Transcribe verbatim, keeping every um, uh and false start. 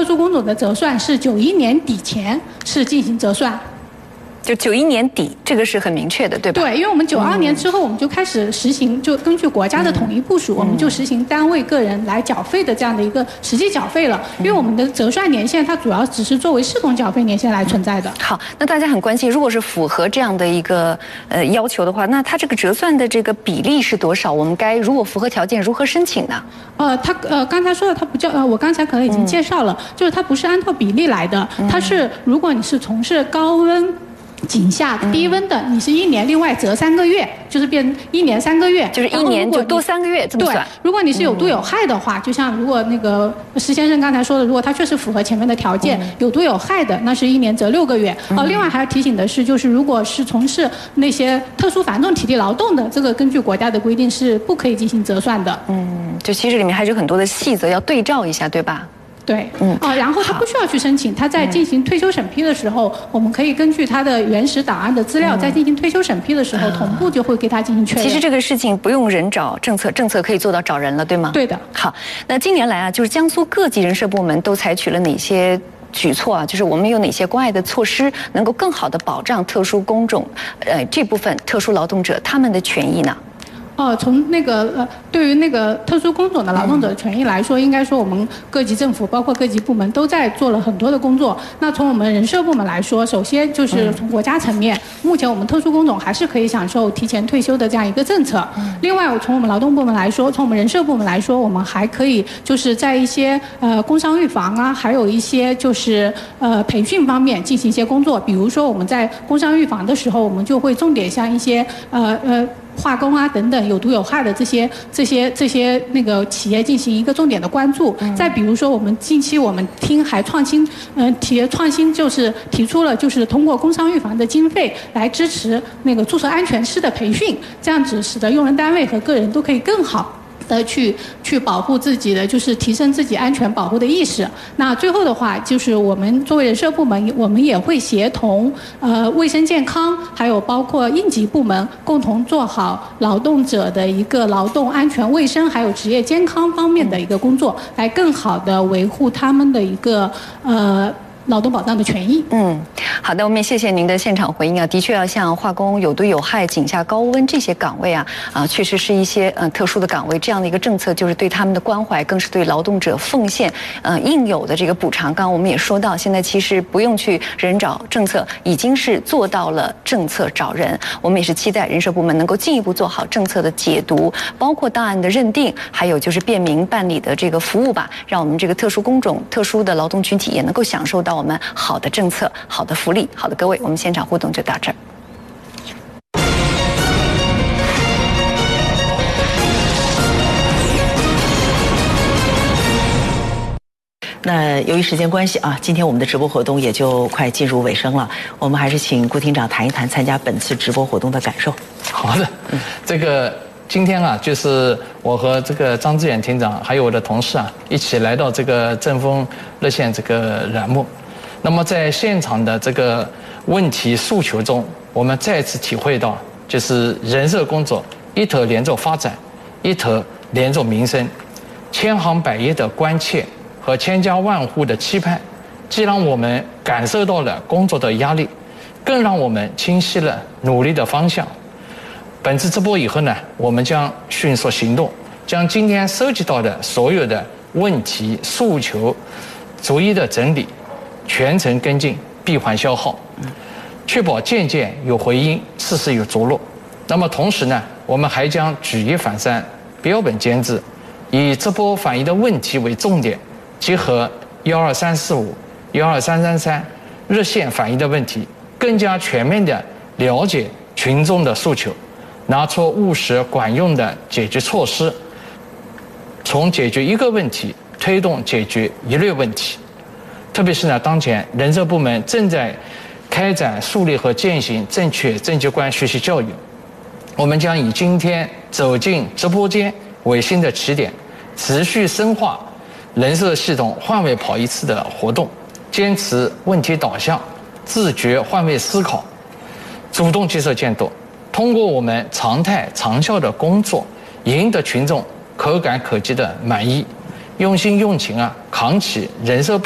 殊工种的折算是九一年底前是进行折算。 就九一年底，这个是很明确的，对吧？ 对，因为我们九二年之后，我们就开始实行，就根据国家的统一部署，我们就实行单位个人来缴费的这样的一个实际缴费了。因为我们的折算年限，它主要只是作为视同缴费年限来存在的。 好，那大家很关心，如果是符合这样的一个呃要求的话，那它这个折算的这个比例是多少？我们该如果符合条件，如何申请呢？ 呃，它呃刚才说的，它不叫呃，我刚才可能已经介绍了，就是它不是按照比例来的，它是如果你是从事高温。井下低温的，你是一年另外折三个月，就是变一年三个月， 就是一年就多三个月这么算。 对，如果你是有毒有害的话，就像如果那个施先生刚才说的，如果他确实符合前面的条件，有毒有害的，那是一年折六个月。哦，另外还要提醒的是，就是如果是从事那些特殊繁重体力劳动的，这个根据国家的规定是不可以进行折算的。 嗯，就其实里面还是有很多的细则要对照一下，对吧？ 对，嗯，哦，然后他不需要去申请，他在进行退休审批的时候，我们可以根据他的原始档案的资料，在进行退休审批的时候，同步就会给他进行确认。 其实这个事情不用人找政策，政策可以做到找人了，对吗？ 对的。 好，那近年来啊，就是江苏各级人社部门都采取了哪些举措啊？就是我们有哪些关爱的措施，能够更好的保障特殊工种，呃，这部分特殊劳动者他们的权益呢？ 哦，从那个呃，对于那个特殊工种的劳动者的权益来说，应该说我们各级政府包括各级部门都在做了很多的工作。那从我们人社部门来说，首先就是从国家层面，目前我们特殊工种还是可以享受提前退休的这样一个政策。另外，从我们劳动部门来说，从我们人社部门来说，我们还可以就是在一些呃工伤预防啊，还有一些就是呃培训方面进行一些工作。比如说我们在工伤预防的时候，我们就会重点向一些呃呃。化工啊等等有毒有害的这些这些这些那个企业进行一个重点的关注。嗯、再比如说，我们近期我们听海创新，嗯、呃，企业创新就是提出了，就是通过工伤预防的经费来支持那个注册安全师的培训，这样子使得用人单位和个人都可以更好的去去保护自己的，就是提升自己安全保护的意识。那最后的话，就是我们作为人社部门，我们也会协同呃卫生健康，还有包括应急部门，共同做好劳动者的一个劳动安全卫生，还有职业健康方面的一个工作，来更好的维护他们的一个呃。劳动保障的权益。 嗯，好的，我们也谢谢您的现场回应啊。的确要像化工、有毒有害、井下高温这些岗位啊，啊，确实是一些呃特殊的岗位。这样的一个政策，就是对他们的关怀，更是对劳动者奉献呃应有的这个补偿。刚刚我们也说到，现在其实不用去人找政策，已经是做到了政策找人。我们也是期待人社部门能够进一步做好政策的解读，包括档案的认定，还有就是便民办理的这个服务吧，让我们这个特殊工种、特殊的劳动群体也能够享受到我们好的政策、好的福利。好的，各位，我们现场互动就到这儿。 那由于时间关系啊，今天我们的直播活动也就快进入尾声了。我们还是请顾厅长谈一谈参加本次直播活动的感受。 好的，嗯，这个今天啊，就是我和这个张志远厅长还有我的同事啊，一起来到这个正风热线这个栏目。那么在现场的这个问题诉求中，我们再次体会到，就是人社工作一头连着发展，一头连着民生，千行百业的关切和千家万户的期盼，既让我们感受到了工作的压力，更让我们清晰了努力的方向。本次直播以后呢，我们将迅速行动，将今天收集到的所有的问题诉求逐一的整理，全程跟进，闭环消耗，确保件件有回音，次次有着落。那么同时呢，我们还将举一反三，标本兼治，以直播反映的问题为重点，结合幺二三四五、幺二三三三热线反映的问题，更加全面地了解群众的诉求，拿出务实管用的解决措施，从解决一个问题推动解决一类问题。特别是呢，当前人社部门正在开展树立和践行正确政绩观学习教育，我们将以今天走进直播间为新的起点，持续深化人社系统换位跑一次的活动，坚持问题导向，自觉换位思考，主动接受监督，通过我们常态长效的工作，赢得群众可感可及的满意，用心用情啊，扛起人社